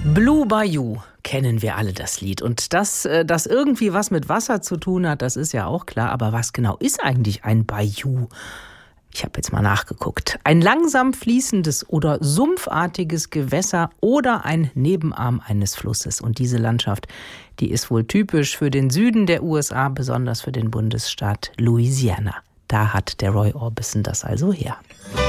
Blue Bayou kennen wir alle, das Lied. Und dass das irgendwie was mit Wasser zu tun hat, das ist ja auch klar. Aber was genau ist eigentlich ein Bayou? Ich habe jetzt mal nachgeguckt. Ein langsam fließendes oder sumpfartiges Gewässer oder ein Nebenarm eines Flusses. Und diese Landschaft, die ist wohl typisch für den Süden der USA, besonders für den Bundesstaat Louisiana. Da hat der Roy Orbison das also her.